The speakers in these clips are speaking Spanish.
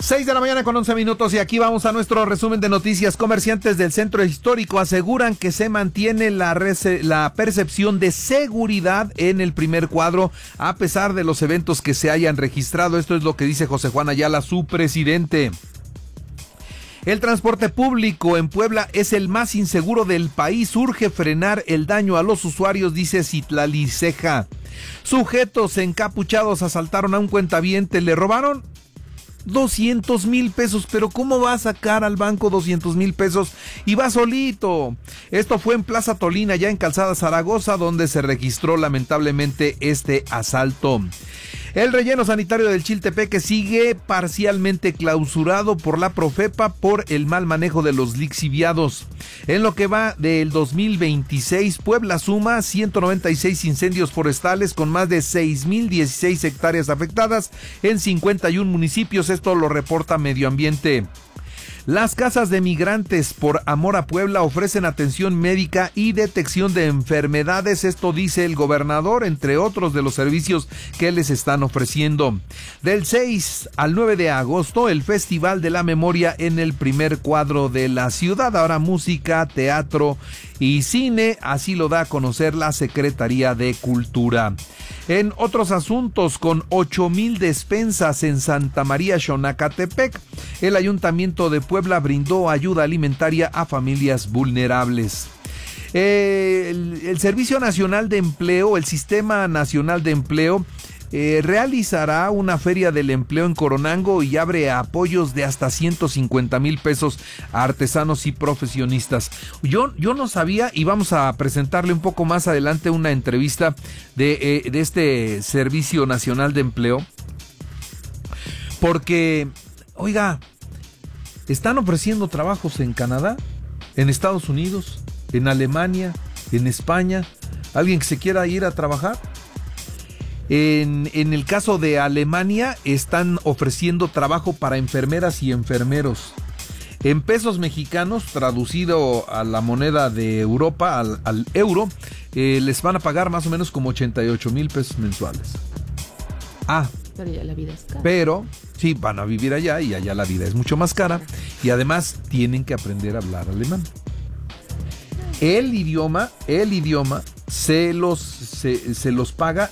6 de la mañana con 11 minutos y aquí vamos a nuestro resumen de noticias. Comerciantes del centro histórico aseguran que se mantiene la percepción de seguridad en el primer cuadro a pesar de los eventos que se hayan registrado. Esto es lo que dice José Juan Ayala, su presidente. El transporte público en Puebla es el más inseguro del país. Urge frenar el daño a los usuarios, dice Citlali Ceja. Sujetos encapuchados asaltaron a un cuentaviente, le robaron 200,000 pesos, pero ¿cómo va a sacar al banco 200,000 pesos? Y va solito. Esto fue en Plaza Tolina, ya en Calzada Zaragoza, donde se registró lamentablemente este asalto. El relleno sanitario del Chiltepeque sigue parcialmente clausurado por la Profepa por el mal manejo de los lixiviados. En lo que va del 2026, Puebla suma 196 incendios forestales con más de 6,016 hectáreas afectadas en 51 municipios. Esto lo reporta Medio Ambiente. Las casas de migrantes por Amor a Puebla ofrecen atención médica y detección de enfermedades. Esto dice el gobernador, entre otros de los servicios que les están ofreciendo. Del 6 al 9 de agosto, el Festival de la Memoria en el primer cuadro de la ciudad. Ahora música, teatro y cine, así lo da a conocer la Secretaría de Cultura. En otros asuntos, con 8,000 despensas en Santa María Xonacatepec, el Ayuntamiento de Puebla brindó ayuda alimentaria a familias vulnerables. El Servicio Nacional de Empleo, el Sistema Nacional de Empleo, realizará una feria del empleo en Coronango y abre apoyos de hasta 150,000 pesos a artesanos y profesionistas. Yo no sabía, y vamos a presentarle un poco más adelante una entrevista de este Servicio Nacional de Empleo, porque, oiga, están ofreciendo trabajos en Canadá, en Estados Unidos, en Alemania, en España. ¿Alguien que se quiera ir a trabajar? En el caso de Alemania, están ofreciendo trabajo para enfermeras y enfermeros. En pesos mexicanos, traducido a la moneda de Europa, al euro, les van a pagar más o menos como 88,000 pesos mensuales. Pero ya la vida es cara. Pero sí, van a vivir allá y allá la vida es mucho más cara. Y además tienen que aprender a hablar alemán. El idioma se los paga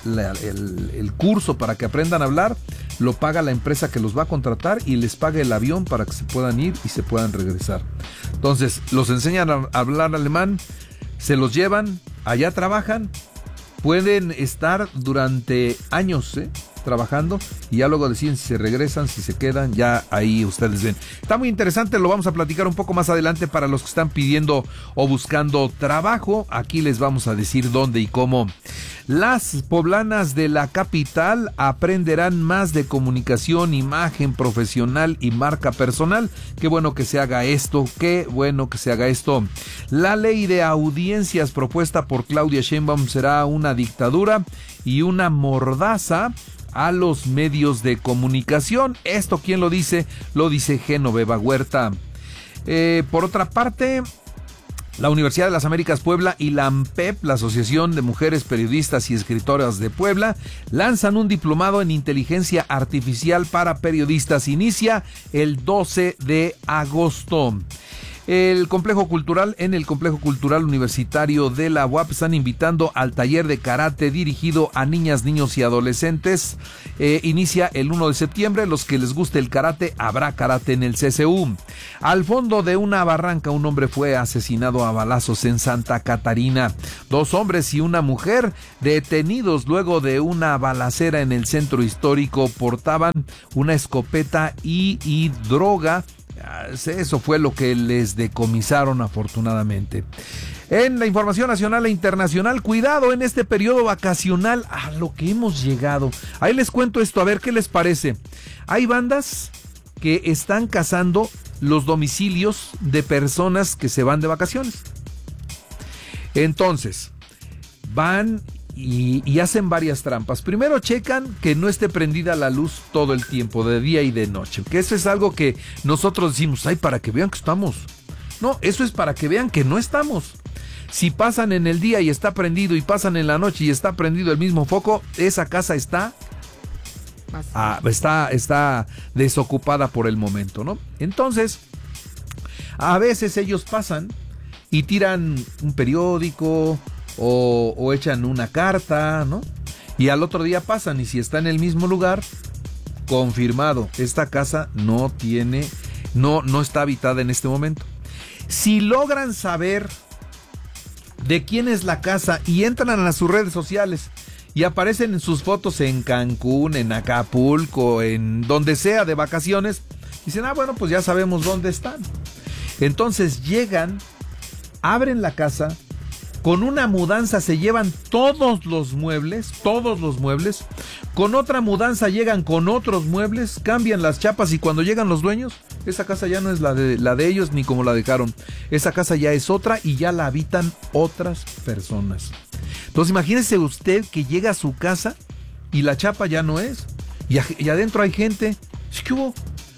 el curso para que aprendan a hablar, lo paga la empresa que los va a contratar y les paga el avión para que se puedan ir y se puedan regresar. Entonces, los enseñan a hablar alemán, se los llevan, allá trabajan, pueden estar durante años, trabajando y ya luego deciden si se regresan, si se quedan, ya ahí ustedes ven. Está muy interesante, lo vamos a platicar un poco más adelante para los que están pidiendo o buscando trabajo. Aquí les vamos a decir dónde y cómo. Las poblanas de la capital aprenderán más de comunicación, imagen profesional y marca personal. Qué bueno que se haga esto, qué bueno que se haga esto. La ley de audiencias propuesta por Claudia Sheinbaum será una dictadura y una mordaza a los medios de comunicación. ¿Esto quién lo dice? Lo dice Genoveva Huerta. Por otra parte, la Universidad de las Américas Puebla y la AMPEP, la Asociación de Mujeres Periodistas y Escritoras de Puebla, lanzan un diplomado en inteligencia artificial para periodistas. Inicia el 12 de agosto. En el Complejo Cultural Universitario de la UAP están invitando al taller de karate dirigido a niñas, niños y adolescentes. Inicia el 1 de septiembre. Los que les guste el karate, habrá karate en el CCU. Al fondo de una barranca, un hombre fue asesinado a balazos en Santa Catarina. 2 hombres y una mujer detenidos luego de una balacera en el centro histórico. Portaban una escopeta y droga. Eso fue lo que les decomisaron, afortunadamente. En la información nacional e internacional, cuidado en este periodo vacacional, a lo que hemos llegado. Ahí les cuento esto, a ver qué les parece. Hay bandas que están cazando los domicilios de personas que se van de vacaciones. Entonces, van y hacen varias trampas. Primero checan que no esté prendida la luz todo el tiempo, de día y de noche, que eso es algo que nosotros decimos, para que vean que estamos. No, eso es para que vean que no estamos. Si pasan en el día y está prendido y pasan en la noche y está prendido el mismo foco, esa casa está está desocupada por el momento, ¿no? Entonces, a veces ellos pasan y tiran un periódico o echan una carta, ¿no? Y al otro día pasan y si está en el mismo lugar, confirmado, esta casa no está habitada en este momento. Si logran saber de quién es la casa y entran a sus redes sociales y aparecen en sus fotos en Cancún, en Acapulco, en donde sea de vacaciones, dicen, bueno, pues ya sabemos dónde están. Entonces llegan, abren la casa, con una mudanza se llevan todos los muebles, con otra mudanza llegan con otros muebles, cambian las chapas y cuando llegan los dueños, esa casa ya no es la de ellos ni como la dejaron. Esa casa ya es otra y ya la habitan otras personas. Entonces imagínese usted que llega a su casa y la chapa ya no es. Y adentro hay gente. ¿Qué hubo?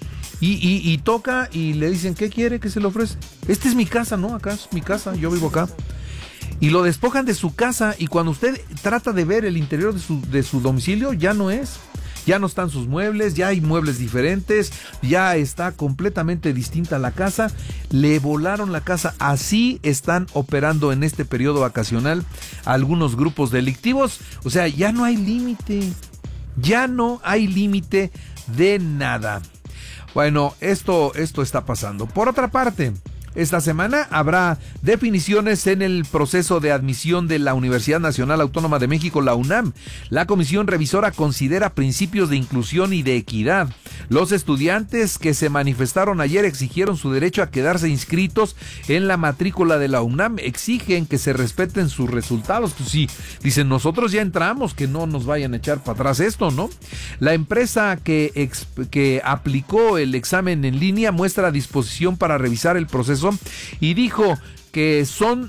Y toca y le dicen, ¿qué quiere? ¿Qué se le ofrece? Esta es mi casa, ¿no? Acá es mi casa, yo vivo acá. Y lo despojan de su casa y cuando usted trata de ver el interior de su domicilio, ya no es. Ya no están sus muebles, ya hay muebles diferentes, ya está completamente distinta la casa. Le volaron la casa. Así están operando en este periodo vacacional algunos grupos delictivos. O sea, ya no hay límite. Ya no hay límite de nada. Bueno, esto está pasando. Por otra parte, esta semana habrá definiciones en el proceso de admisión de la Universidad Nacional Autónoma de México, la UNAM. La comisión revisora considera principios de inclusión y de equidad. Los estudiantes que se manifestaron ayer exigieron su derecho a quedarse inscritos en la matrícula de la UNAM. Exigen que se respeten sus resultados. Pues sí, dicen, nosotros ya entramos, que no nos vayan a echar para atrás esto, ¿no? La empresa que aplicó el examen en línea muestra disposición para revisar el proceso y dijo que son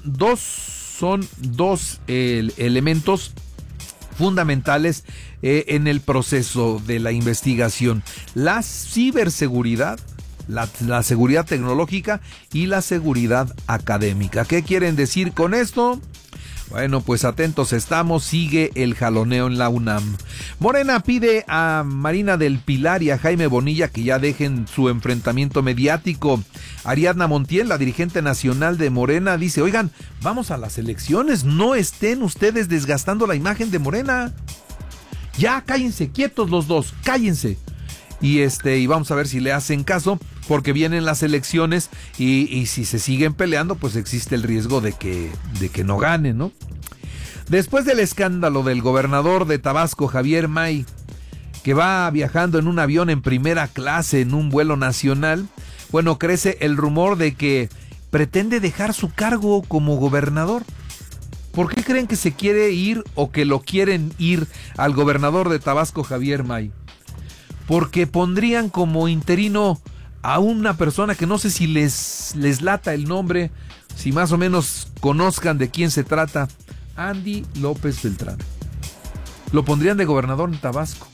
dos elementos fundamentales en el proceso de la investigación: la ciberseguridad, la seguridad tecnológica y la seguridad académica. ¿Qué quieren decir con esto? Bueno, pues atentos estamos, sigue el jaloneo en la UNAM. Morena pide a Marina del Pilar y a Jaime Bonilla que ya dejen su enfrentamiento mediático. Ariadna Montiel, la dirigente nacional de Morena, dice, oigan, vamos a las elecciones, no estén ustedes desgastando la imagen de Morena. Ya, cállense, quietos los dos, cállense. Y vamos a ver si le hacen caso, porque vienen las elecciones y si se siguen peleando, pues existe el riesgo de que no ganen, ¿no? Después del escándalo del gobernador de Tabasco, Javier May, que va viajando en un avión en primera clase en un vuelo nacional, bueno, crece el rumor de que pretende dejar su cargo como gobernador. ¿Por qué creen que se quiere ir o que lo quieren ir al gobernador de Tabasco, Javier May? Porque pondrían como interino a una persona que no sé si les lata el nombre, si más o menos conozcan de quién se trata, Andy López Beltrán. Lo pondrían de gobernador en Tabasco.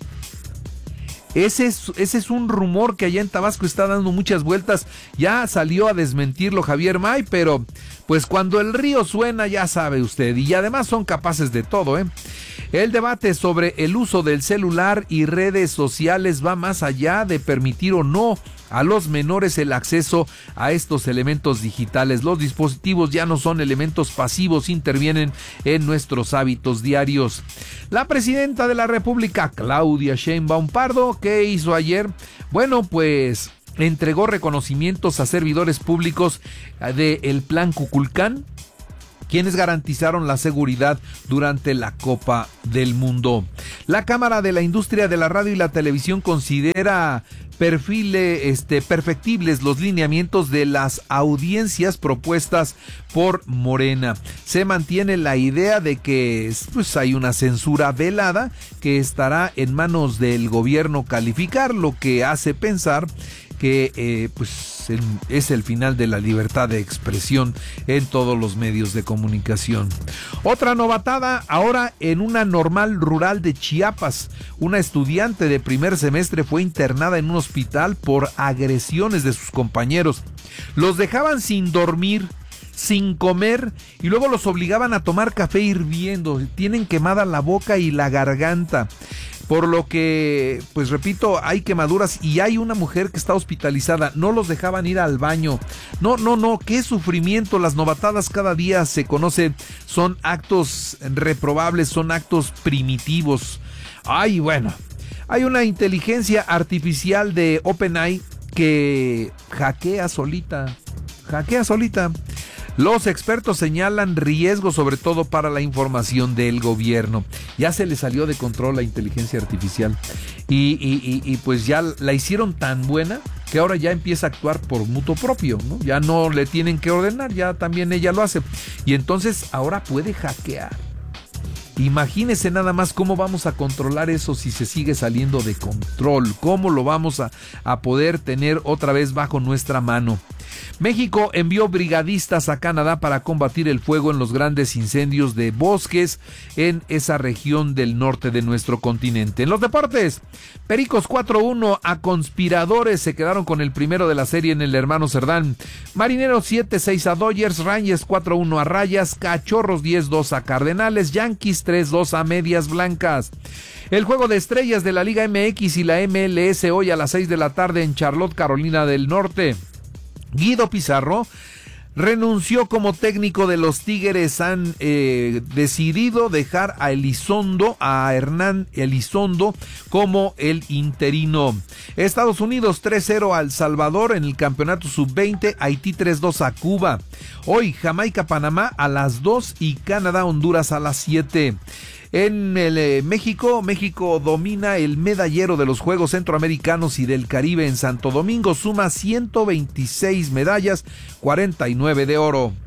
Ese es un rumor que allá en Tabasco está dando muchas vueltas. Ya salió a desmentirlo Javier May, pero pues cuando el río suena ya sabe usted. Y además son capaces de todo, ¿eh? El debate sobre el uso del celular y redes sociales va más allá de permitir o no a los menores el acceso a estos elementos digitales. Los dispositivos ya no son elementos pasivos, intervienen en nuestros hábitos diarios. La presidenta de la República, Claudia Sheinbaum Pardo, ¿qué hizo ayer? Bueno, pues entregó reconocimientos a servidores públicos del Plan Kukulcán, quienes garantizaron la seguridad durante la Copa del Mundo. La Cámara de la Industria de la Radio y la Televisión considera perfectibles los lineamientos de las audiencias propuestas por Morena. Se mantiene la idea de que pues hay una censura velada que estará en manos del gobierno calificar, lo que hace pensar que es el final de la libertad de expresión en todos los medios de comunicación. Otra novatada, ahora en una normal rural de Chiapas. Una estudiante de primer semestre fue internada en un hospital por agresiones de sus compañeros. Los dejaban sin dormir, sin comer y luego los obligaban a tomar café hirviendo. Tienen quemada la boca y la garganta. por lo que, pues repito, hay quemaduras y hay una mujer que está hospitalizada. No los dejaban ir al baño. No, qué sufrimiento. Las novatadas cada día se conocen, son actos reprobables, son actos primitivos. Ay, bueno, hay una inteligencia artificial de OpenAI que hackea solita. Los expertos señalan riesgos, sobre todo para la información del gobierno. Ya se le salió de control la inteligencia artificial y pues ya la hicieron tan buena que ahora ya empieza a actuar por mutuo propio, ¿no? Ya no le tienen que ordenar, ya también ella lo hace. Y entonces ahora puede hackear. Imagínese nada más cómo vamos a controlar eso si se sigue saliendo de control. ¿Cómo lo vamos a poder tener otra vez bajo nuestra mano? México envió brigadistas a Canadá para combatir el fuego en los grandes incendios de bosques en esa región del norte de nuestro continente. En los deportes, Pericos 4-1 a Conspiradores, se quedaron con el primero de la serie en el Hermano Cerdán. Marineros 7-6 a Dodgers, Rangers 4-1 a Rayas, Cachorros 10-2 a Cardenales, Yankees 3-2 a Medias Blancas. El juego de estrellas de la Liga MX y la MLS hoy a las 6 de la tarde en Charlotte, Carolina del Norte. Guido Pizarro renunció como técnico de los Tigres. Han decidido dejar a Hernán Elizondo como el interino. Estados Unidos 3-0 a El Salvador en el campeonato sub-20, Haití 3-2 a Cuba. Hoy Jamaica-Panamá a las 2 y Canadá-Honduras a las 7. En el México domina el medallero de los Juegos Centroamericanos y del Caribe en Santo Domingo, suma 126 medallas, 49 de oro.